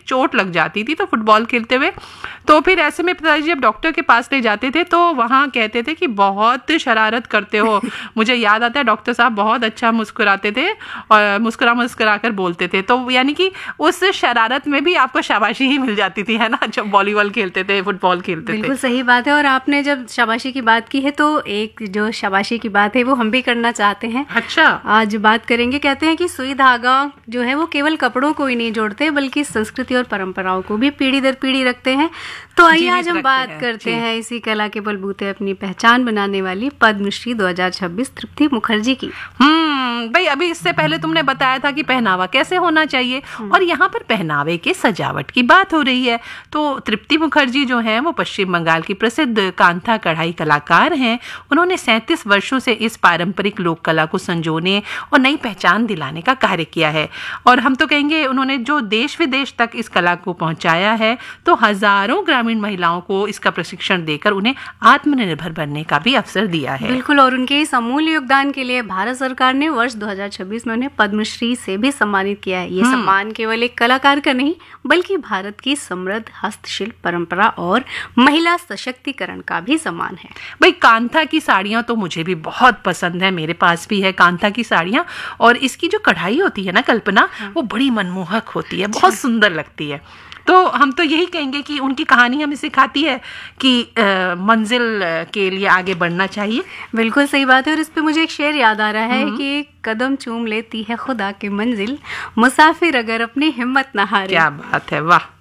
चोट लग जाती थी तो फुटबॉल खेलते हुए। तो फिर ऐसे में पिताजी जब डॉक्टर के पास ले जाते थे तो वहाँ कहते थे कि बहुत शरारत करते हो। मुझे याद आता है डॉक्टर साहब बहुत अच्छा मुस्कुराते थे और मुस्कुरा कर बोलते थे। तो यानी कि उस शरारत में भी आपको शाबाशी ही मिल जाती थी, है ना, जब वॉलीबॉल खेलते थे, फुटबॉल खेलते थे। बिल्कुल सही बात है। और आपने जब शाबाशी की बात की है तो एक जो शाबाशी की बात है वो हम भी करना चाहते हैं। अच्छा, आज बात करेंगे। कहते हैं कि सुई धागा जो है वो केवल कपड़ों को ही नहीं जोड़ते बल्कि संस्कृति और परंपराओं को भी पीढ़ी दर पीढ़ी रखते हैं। तो आइए आज हम बात करते हैं इसी कला के बलबूते अपनी पहचान बनाने वाली पद्मश्री 2026 तृप्ति मुखर्जी की। भाई अभी इससे पहले तुमने बताया था कि पहनावा कैसे होना चाहिए, और यहाँ पर पहनावे के सजावट की बात हो रही है। तो तृप्ति मुखर्जी जो है वो पश्चिम बंगाल की प्रसिद्ध कांथा कढ़ाई कलाकार हैं। उन्होंने 37 वर्षों से इस पारंपरिक लोक कला को संजोने और नई पहचान दिलाने का कार्य किया है। और हम तो कहेंगे उन्होंने जो देश विदेश तक इस कला को पहुंचाया है, तो हजारों ग्रामीण महिलाओं को इसका प्रशिक्षण देकर उन्हें आत्मनिर्भर बनने का भी अवसर दिया है। बिल्कुल। और उनके इस अमूल्य योगदान के लिए भारत सरकार ने वर्ष 2026 में उन्हें पद्मश्री से भी सम्मानित किया है। ये सम्मान केवल एक कलाकार का नहीं बल्कि भारत की समृद्ध हस्तशिल्प परंपरा और महिला सशक्तिकरण का भी सम्मान है। भाई कांथा की साड़ियाँ तो मुझे भी बहुत पसंद है, मेरे पास भी है कांथा की साड़ियाँ। और इसकी जो कढ़ाई होती है ना कल्पना, वो बड़ी मनमोहक होती है, बहुत सुंदर लगती है। तो हम तो यही कहेंगे कि उनकी कहानी हमें सिखाती है कि मंजिल के लिए आगे बढ़ना चाहिए। बिल्कुल सही बात है। और इस पे मुझे एक शेर याद आ रहा है कि एक कदम चूम लेती है खुदा की मंजिल, मुसाफिर अगर अपनी हिम्मत न हारे। क्या बात है, वाह।